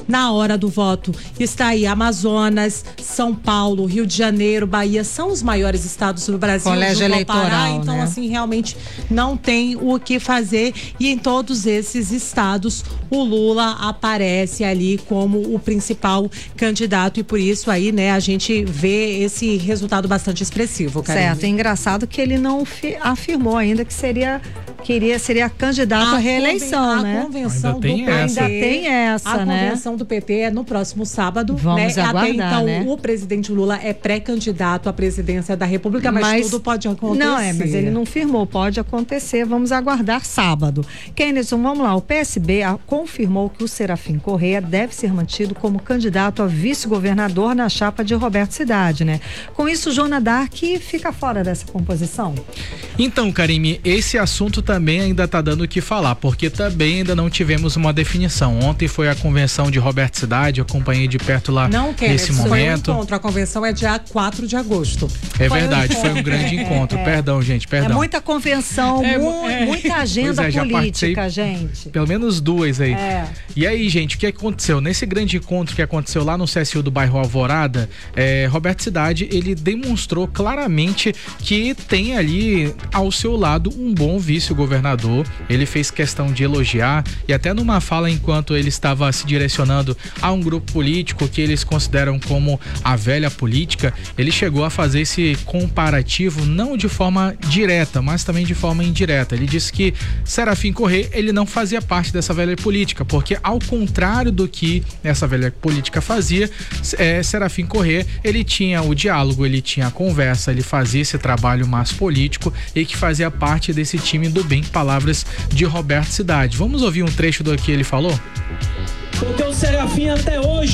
na hora do voto. Está aí Amazonas, São Paulo, Rio de Janeiro, Bahia, são os maiores estados do Brasil. Colégio eleitoral, então, né? assim, realmente não tem o que fazer. E em todos esses estados, o Lula aparece ali como o principal candidato. E por isso aí, né, a gente vê esse resultado bastante expressivo, Karine. Certo, é engraçado que ele não afirmou ainda que seria candidato à reeleição, né? A convenção do PT, ainda tem essa, a né? convenção do PT é no próximo sábado. Vamos né? aguardar, até então, né? o presidente Lula é pré-candidato à presidência da República, mas tudo pode acontecer. Não, mas ele não firmou, pode acontecer, vamos aguardar sábado. Kennison, vamos lá, o PSB confirmou que o Serafim Corrêa deve ser mantido como candidato a vice-governador na chapa de Roberto Cidade, né? Com isso, Joana Dark fica fora dessa composição? Então, Karime, esse assunto também ainda está dando o que falar, porque também ainda não tivemos uma definição. Ontem foi a convenção de Roberto Cidade, eu acompanhei de perto lá nesse momento. Foi um encontro, a convenção é dia 4 de agosto. Verdade, foi um grande encontro. Perdão, gente, perdão. É muita convenção, muita agenda política, gente. Pelo menos duas aí. E aí, gente, o que aconteceu? Nesse grande encontro que aconteceu lá no CSU do bairro Alvorada, Roberto Cidade, ele demonstrou claramente que tem ali ao seu lado um bom vice-governador. Ele fez questão de elogiar e até numa fala enquanto ele estava se direcionando a um grupo político que eles consideram como a velha política, ele chegou a fazer esse comparativo não de forma direta, mas também de forma indireta. Ele disse que Serafim Corrêa, ele não fazia parte dessa velha política, porque ao contrário do que essa velha política fazia, Serafim Corrêa, ele tinha o diálogo, ele tinha a conversa, ele fazia esse trabalho mais político e que fazia parte desse time do bem. Palavras de Roberto Cidade. Vamos ouvir um trecho do que ele falou? Porque o Serafim até hoje